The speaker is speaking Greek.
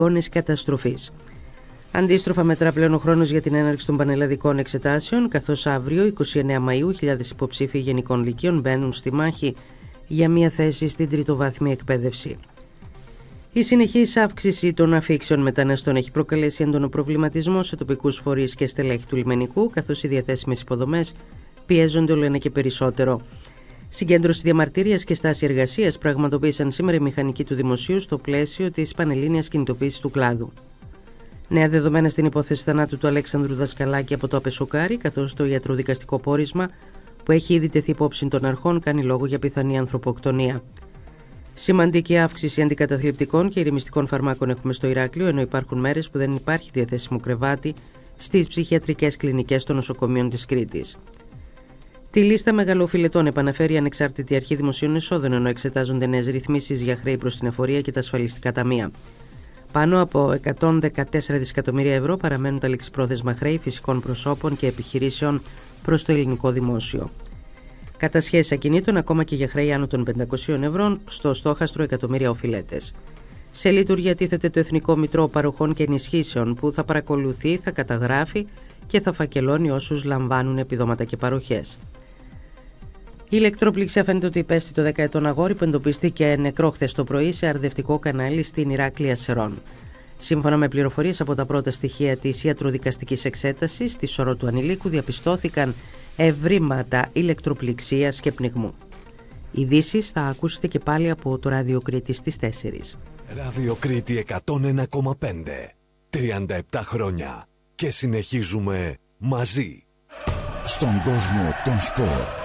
εικόνες καταστροφής. Αντίστροφα, μετρά πλέον ο χρόνος για την έναρξη των πανελλαδικών εξετάσεων, καθώς αύριο, 29 Μαΐου, χιλιάδες υποψήφοι γενικών λυκείων μπαίνουν στη μάχη για μια θέση στην τριτοβάθμια εκπαίδευση. Η συνεχής αύξηση των αφήξεων μεταναστών έχει προκαλέσει έντονο προβληματισμό σε τοπικούς φορείς και στελέχη του λιμενικού, καθώς οι διαθέσιμες υποδομές πιέζονται όλο ένα και περισσότερο. Συγκέντρωση διαμαρτυρίας και στάση εργασίας πραγματοποίησαν σήμερα οι μηχανικοί του Δημοσίου στο πλαίσιο της πανελλήνιας κινητοποίησης του κλάδου. Νέα δεδομένα στην υπόθεση θανάτου του Αλέξανδρου Δασκαλάκη από το Απεσοκάρι, καθώς το ιατροδικαστικό πόρισμα που έχει ήδη τεθεί υπόψη των αρχών κάνει λόγο για πιθανή ανθρωποκτονία. Σημαντική αύξηση αντικαταθλιπτικών και ηρεμιστικών φαρμάκων έχουμε στο Ηράκλειο, ενώ υπάρχουν μέρες που δεν υπάρχει διαθέσιμο κρεβάτι στις ψυχιατρικές κλινικές των νοσοκομείων της Κρήτης. Τη λίστα μεγαλοφιλετών επαναφέρει η Ανεξάρτητη Αρχή Δημοσίων Εσόδων, ενώ εξετάζονται νέες ρυθμίσεις για χρέη προς την εφορία και τα ασφαλιστικά ταμεία. Πάνω από 114 δισεκατομμύρια ευρώ παραμένουν τα ληξιπρόθεσμα χρέη φυσικών προσώπων και επιχειρήσεων προς το ελληνικό δημόσιο. Κατασχέσεις ακινήτων, ακόμα και για χρέη άνω των 500 ευρώ, στο στόχαστρο εκατομμύρια οφειλέτες. Σε λειτουργία τίθεται το Εθνικό Μητρό Παροχών και Ενισχύσεων, που θα παρακολουθεί, θα καταγράφει και θα φακελώνει όσους λαμβάνουν επιδόματα και παροχές. Η ηλεκτροπληξία φαίνεται ότι υπέστη το 10 ετών αγόρι που εντοπίστηκε νεκρό χθες το πρωί σε αρδευτικό κανάλι στην Ηράκλεια Σερών. Σύμφωνα με πληροφορίες από τα πρώτα στοιχεία της ιατροδικαστικής εξέτασης, στη σωρό του ανηλίκου διαπιστώθηκαν ευρήματα ηλεκτροπληξίας και πνιγμού. Ειδήσεις θα ακούσετε και πάλι από το Ράδιο Κρήτη στις 4. Ράδιο Κρήτη 101,5. 37 χρόνια και συνεχίζουμε μαζί. Στον κόσμο των σπορ.